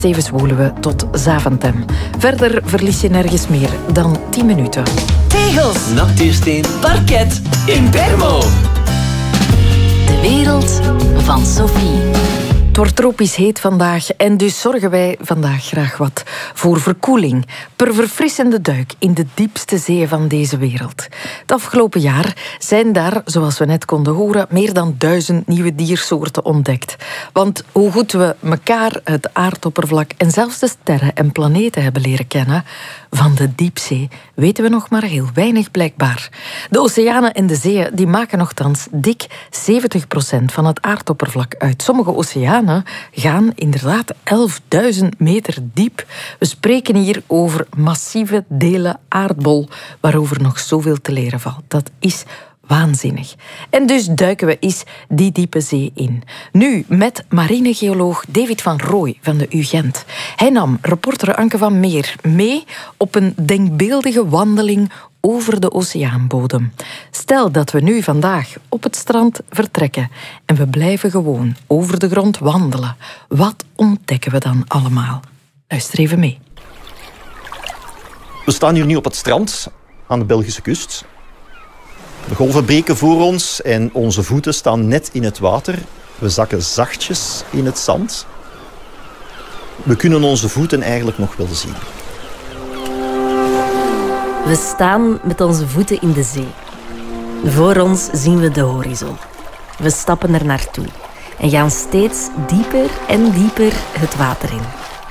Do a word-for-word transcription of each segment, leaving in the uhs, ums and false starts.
Tevens woelen we tot Zaventem. Verder verlies je nergens meer dan tien minuten. Tegels, natuursteen, parket, Impermo. De wereld van Sophie. Het wordt tropisch heet vandaag en dus zorgen wij vandaag graag wat voor verkoeling. Per verfrissende duik in de diepste zeeën van deze wereld. Het afgelopen jaar zijn daar, zoals we net konden horen, meer dan duizend nieuwe diersoorten ontdekt. Want hoe goed we elkaar, het aardoppervlak en zelfs de sterren en planeten hebben leren kennen, van de diepzee weten we nog maar heel weinig blijkbaar. De oceanen en de zeeën die maken nochtans dik zeventig procent van het aardoppervlak uit. Sommige oceanen gaan inderdaad elfduizend meter diep. We spreken hier over massieve delen aardbol, waarover nog zoveel te leren valt. Dat is waanzinnig. En dus duiken we eens die diepe zee in. Nu met marinegeoloog David van Rooij van de U Gent. Hij nam reporter Anke van Meer mee op een denkbeeldige wandeling over de oceaanbodem. Stel dat we nu vandaag op het strand vertrekken en we blijven gewoon over de grond wandelen. Wat ontdekken we dan allemaal? Luister even mee. We staan hier nu op het strand aan de Belgische kust. De golven breken voor ons en onze voeten staan net in het water. We zakken zachtjes in het zand. We kunnen onze voeten eigenlijk nog wel zien. We staan met onze voeten in de zee. Voor ons zien we de horizon. We stappen er naartoe en gaan steeds dieper en dieper het water in.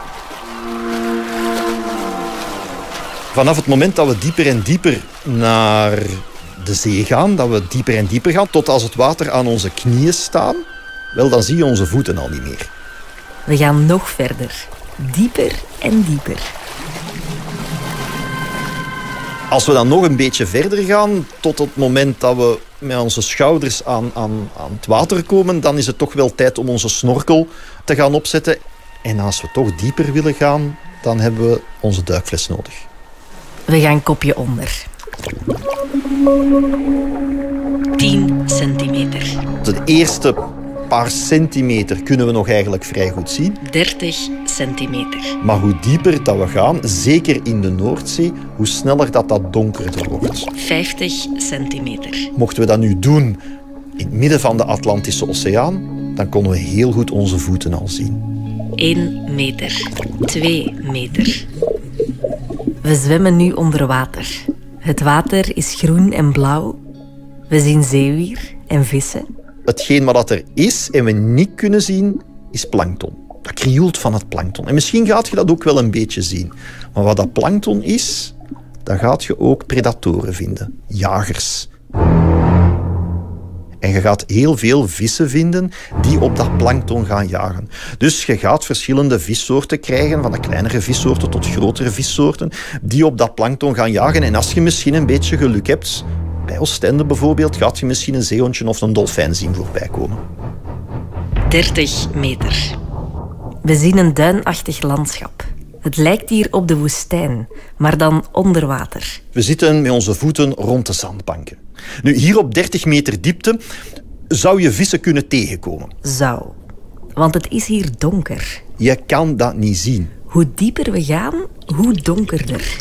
Vanaf het moment dat we dieper en dieper naar de zee gaan, dat we dieper en dieper gaan, tot als het water aan onze knieën staat, wel, dan zie je onze voeten al niet meer. We gaan nog verder. Dieper en dieper. Als we dan nog een beetje verder gaan, tot het moment dat we met onze schouders aan, aan, aan het water komen, dan is het toch wel tijd om onze snorkel te gaan opzetten. En als we toch dieper willen gaan, dan hebben we onze duikfles nodig. We gaan kopje onder. tien centimeter. De eerste paar centimeter kunnen we nog eigenlijk vrij goed zien. dertig centimeter. Maar hoe dieper dat we gaan, zeker in de Noordzee, hoe sneller dat dat donkerder wordt. vijftig centimeter. Mochten we dat nu doen in het midden van de Atlantische Oceaan, dan konden we heel goed onze voeten al zien. één meter. twee meter. We zwemmen nu onder water. Het water is groen en blauw. We zien zeewier en vissen. Hetgeen wat er is en we niet kunnen zien, is plankton. Dat krioelt van het plankton. En misschien gaat je dat ook wel een beetje zien. Maar wat dat plankton is, dan gaat je ook predatoren vinden. Jagers. En je gaat heel veel vissen vinden die op dat plankton gaan jagen. Dus je gaat verschillende vissoorten krijgen, van de kleinere vissoorten tot grotere vissoorten, die op dat plankton gaan jagen. En als je misschien een beetje geluk hebt, bij Oostende bijvoorbeeld, gaat je misschien een zeehondje of een dolfijn zien voorbij komen. dertig meter. We zien een duinachtig landschap. Het lijkt hier op de woestijn, maar dan onder water. We zitten met onze voeten rond de zandbanken. Nu, hier op dertig meter diepte zou je vissen kunnen tegenkomen. Zou. Want het is hier donker. Je kan dat niet zien. Hoe dieper we gaan, hoe donkerder.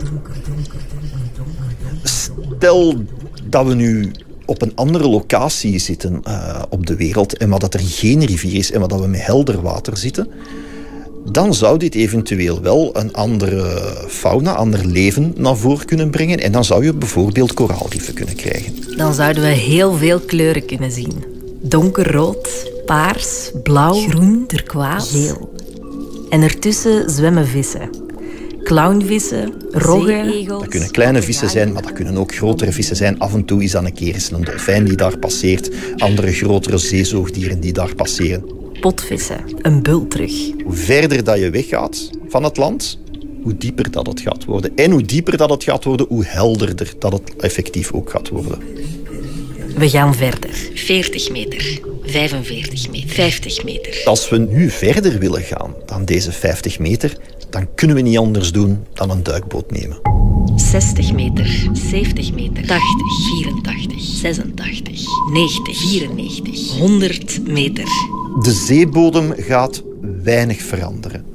Stel dat we nu op een andere locatie zitten uh, op de wereld en waar dat er geen rivier is en waar dat we met helder water zitten, dan zou dit eventueel wel een andere fauna, ander leven naar voren kunnen brengen. En dan zou je bijvoorbeeld koraalriffen kunnen krijgen. Dan zouden we heel veel kleuren kunnen zien. Donkerrood, paars, blauw, groen, turkoois, geel. En ertussen zwemmen vissen. Clownvissen, roggen. Dat kunnen kleine vissen zijn, maar dat kunnen ook grotere vissen zijn. Af en toe is dan een keer eens een dolfijn die daar passeert. Andere grotere zeezoogdieren die daar passeren. Potvissen, een bultrug. Hoe verder dat je weggaat van het land, hoe dieper dat het gaat worden. En hoe dieper dat het gaat worden, hoe helderder dat het effectief ook gaat worden. We gaan verder. veertig meter, vijfenveertig meter, vijftig meter. Als we nu verder willen gaan dan deze vijftig meter, dan kunnen we niet anders doen dan een duikboot nemen. zestig meter, zeventig meter, tachtig, vierentachtig, zesentachtig, negentig, vierennegentig, honderd meter. De zeebodem gaat weinig veranderen.